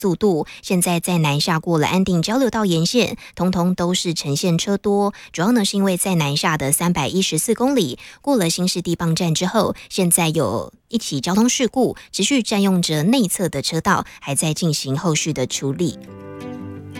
速度，现在在南下过了安定交流道沿线，通通都是呈现车多。主要呢是因为在南下的314公里过了新市地磅站之后，现在有一起交通事故，持续占用着内侧的车道，还在进行后续的处理。